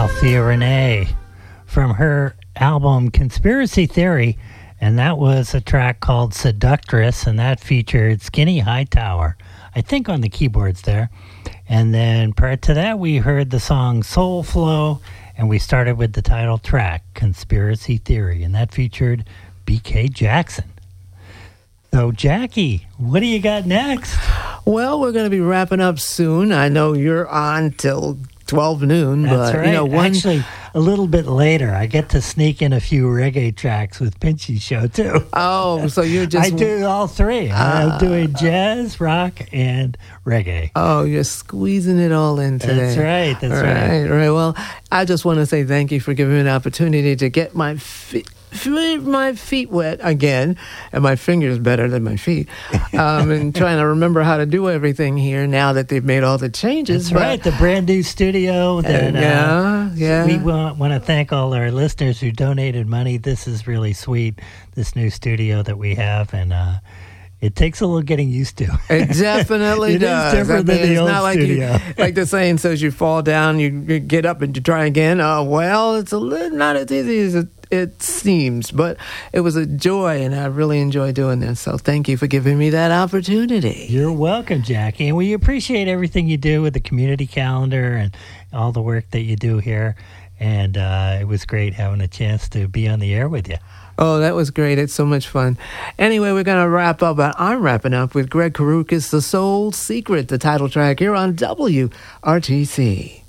Althea Renee from her album Conspiracy Theory, and that was a track called Seductress, and that featured Skinny Hightower, I think on the keyboards there. And then prior to that, we heard the song Soul Flow, and we started with the title track, Conspiracy Theory, and that featured BK Jackson. So, Jackie, what do you got next? Well, we're going to be wrapping up soon. I know you're on till 12 noon. That's but, right. You know, Actually, a little bit later, I get to sneak in a few reggae tracks with Pinchy's show, too. Oh, so you're just... I do all three. I'm doing jazz, rock, and reggae. Oh, you're squeezing it all in today. That's right. That's right. Right. Well, I just want to say thank you for giving me an opportunity to get my feet wet again, and my fingers better than my feet, and trying to remember how to do everything here now that they've made all the changes. That's right, the brand new studio. That, yeah. We want to thank all our listeners who donated money. This is really sweet, this new studio that we have, and it takes a little getting used to. It definitely does. It is different than the old studio. Like the saying says, you fall down, you get up, and you try again. Well, it's not as easy as it seems, but it was a joy, and I really enjoy doing this. So thank you for giving me that opportunity. You're welcome, Jackie. And we appreciate everything you do with the community calendar and all the work that you do here. And it was great having a chance to be on the air with you. Oh, that was great. It's so much fun. Anyway, we're going to wrap up. I'm wrapping up with Greg Karukas, The Soul Secret, the title track here on WRTC.